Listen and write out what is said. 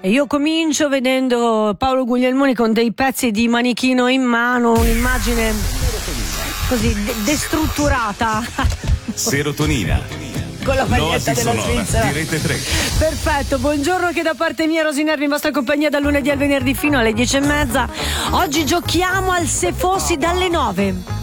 E io comincio vedendo Paolo Guglielmoni con dei pezzi di manichino in mano, un'immagine così destrutturata. Serotonina. Con la maglietta della sonora Svizzera di Rete 3. Perfetto, buongiorno anche da parte mia, Rosinervi, in vostra compagnia dal lunedì al venerdì fino alle 10:30. Oggi giochiamo al Se fossi dalle 9.